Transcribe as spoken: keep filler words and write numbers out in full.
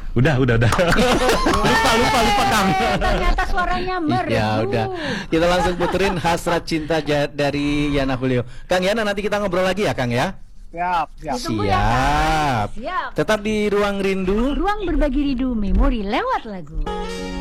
Udah, udah, udah. lupa, lupa, lupa Kang. Ternyata suaranya merdu. Ya udah, kita langsung puterin Hasrat Cinta dari Yana Julio. Kang Yana, nanti kita ngobrol lagi ya Kang ya. Siap, siap. Ditunggu ya, Kang. Siap. Siap. Tetap di Ruang Rindu. Ruang berbagi rindu memori lewat lagu.